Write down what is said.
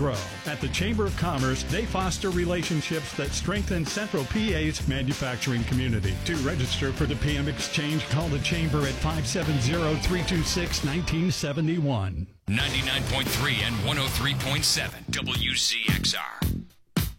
grow. At the Chamber of Commerce, they foster relationships that strengthen Central PA's manufacturing community. To register for the PM Exchange, call the Chamber at 570-326-1971. 99.3 and 103.7 WZXR.